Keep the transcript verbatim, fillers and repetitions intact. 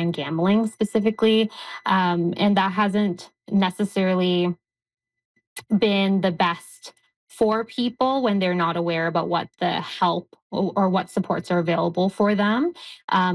online gambling specifically, um, and that hasn't necessarily been the best for people when they're not aware about what the help o or what supports are available for them, um